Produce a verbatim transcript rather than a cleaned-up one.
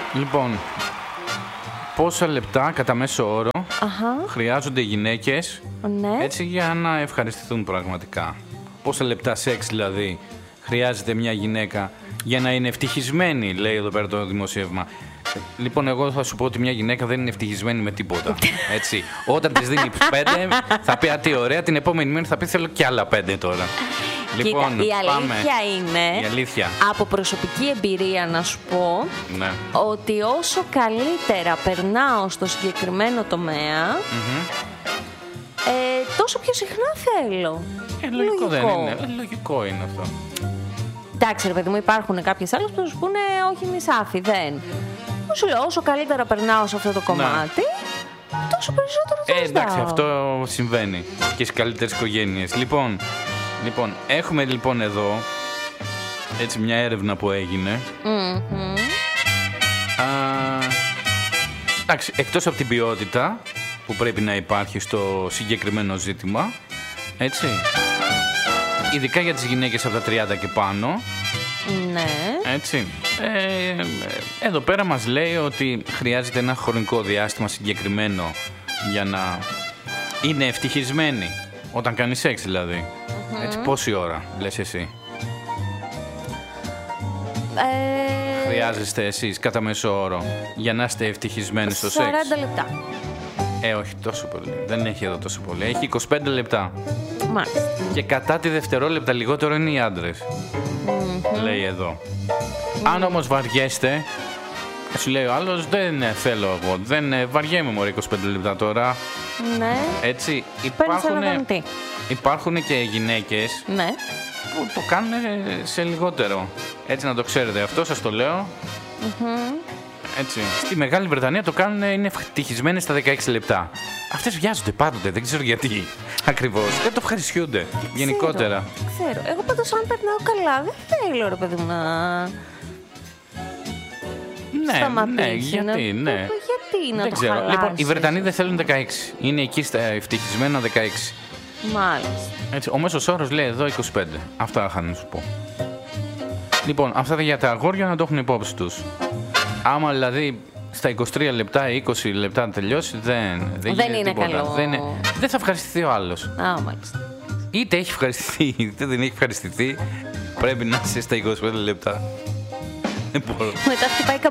Λοιπόν, πόσα λεπτά κατά μέσο όρο Αχα. χρειάζονται οι γυναίκες, Ναι. έτσι, για να ευχαριστηθούν πραγματικά? Πόσα λεπτά σεξ δηλαδή χρειάζεται μια γυναίκα για να είναι ευτυχισμένη, λέει εδώ πέρα το δημοσίευμα. Λοιπόν, εγώ θα σου πω ότι μια γυναίκα δεν είναι ευτυχισμένη με τίποτα. Έτσι. Όταν της δίνει πέντε, θα πει: α, τι ωραία, την επόμενη μέρα θα πει: θέλω κι άλλα πέντε τώρα. Λοιπόν, Κοίτα, η αλήθεια πάμε. είναι, Η αλήθεια. από προσωπική εμπειρία να σου πω, Ναι. ότι όσο καλύτερα περνάω στο συγκεκριμένο τομέα, Mm-hmm. ε, τόσο πιο συχνά θέλω. Ε, λογικό, δεν είναι. Ε, λογικό είναι αυτό. Εντάξει, ρε παιδί μου, υπάρχουν κάποιες άλλες που θα σου πούνε όχι νησάφι, δεν. Μου σου λέω, όσο καλύτερα περνάω σε αυτό το κομμάτι, τόσο περισσότερο θα Ε, ζητάω. εντάξει, αυτό συμβαίνει και στις καλύτερες οικογένειες. Λοιπόν, λοιπόν, έχουμε λοιπόν εδώ έτσι μια έρευνα που έγινε. Mm-hmm. Α, εντάξει, εκτός από την ποιότητα που πρέπει να υπάρχει στο συγκεκριμένο ζήτημα, έτσι, ειδικά για τις γυναίκες από τα τριάντα και πάνω, Ναι. έτσι, ε, εδώ πέρα μας λέει ότι χρειάζεται ένα χρονικό διάστημα συγκεκριμένο για να είναι ευτυχισμένη όταν κάνει σεξ, δηλαδή. Mm-hmm. Έτσι, πόση ώρα λες εσύ Ε, χρειάζεστε εσείς κατά μέσο όρο για να είστε ευτυχισμένοι στο σεξ? σαράντα λεπτά. Ε, όχι τόσο πολύ. Δεν έχει εδώ τόσο πολύ. Έχει είκοσι πέντε λεπτά. Μάλιστα. Και κατά τη δευτερόλεπτα λιγότερο είναι οι άντρες. Mm-hmm. Λέει εδώ. Αν όμως βαριέστε, σου λέει ο άλλος, δεν ε, θέλω εγώ. Δεν ε, βαριέμαι μωρέ είκοσι πέντε λεπτά τώρα. Ναι. Έτσι, Παίρνεις υπάρχουν, αναδανητή. υπάρχουν και γυναίκες Ναι. που το κάνουν ε, σε λιγότερο. Έτσι, να το ξέρετε. Αυτό σας το λέω. Mm-hmm. Έτσι. Στη Μεγάλη Βρετανία το κάνουν, είναι ευτυχισμένες στα δεκαέξι λεπτά. Αυτές βιάζονται πάντοτε, δεν ξέρω γιατί ακριβώς. Δεν το ευχαριστιούνται γενικότερα. Ξέρω. ξέρω. Εγώ πάντως αν περνάω καλά, δεν θέλω ρε παιδί μου να Ναι, σταματήσει. ναι, γιατί, να... ναι. Γιατί να Δεν το ξέρω. χαλάσεις. Λοιπόν, οι Βρετανοί δεν θέλουν δεκαέξι. Είναι εκεί στα ευτυχισμένα δεκαέξι. Μάλιστα. Έτσι, ο μέσος όρος λέει εδώ είκοσι πέντε. Αυτά είχα να σου πω. Λοιπόν, αυτά για τα αγόρια να το έχουν υπόψη τους. Άμα δηλαδή στα είκοσι τρία λεπτά ή είκοσι λεπτά να τελειώσει, δεν, δεν, Δεν γίνεται είναι τίποτα. καλό. Δεν, είναι- δεν θα ευχαριστηθεί ο άλλος. Α, μάλιστα. Είτε έχει ευχαριστηθεί, είτε δεν έχει ευχαριστηθεί, πρέπει να είσαι στα είκοσι πέντε λεπτά. Δεν μπορώ. Μετά χτυπάει